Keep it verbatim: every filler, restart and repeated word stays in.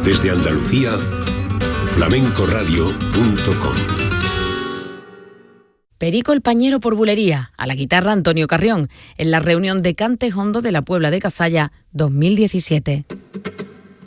Desde Andalucía, flamencoradio punto com. Perico el Pañero por bulería, a la guitarra Antonio Carrión, en la reunión de Cante Hondo de la Puebla de Cazalla dos mil diecisiete.